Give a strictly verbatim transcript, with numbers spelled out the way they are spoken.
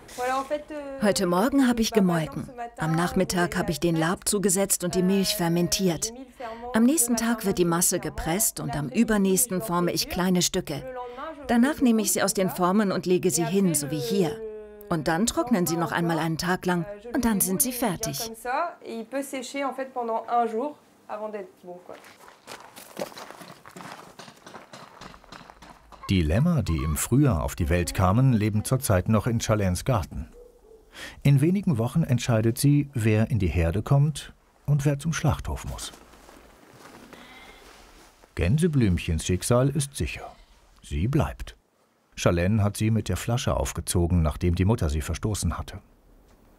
Heute Morgen habe ich gemolken. Am Nachmittag habe ich den Lab zugesetzt und die Milch fermentiert. Am nächsten Tag wird die Masse gepresst und am übernächsten forme ich kleine Stücke. Danach nehme ich sie aus den Formen und lege sie hin, so wie hier. Und dann trocknen sie noch einmal einen Tag lang und dann sind sie fertig. Die Lämmer, die im Frühjahr auf die Welt kamen, leben zurzeit noch in Chalains Garten. In wenigen Wochen entscheidet sie, wer in die Herde kommt und wer zum Schlachthof muss. Gänseblümchens Schicksal ist sicher. Sie bleibt. Chalain hat sie mit der Flasche aufgezogen, nachdem die Mutter sie verstoßen hatte.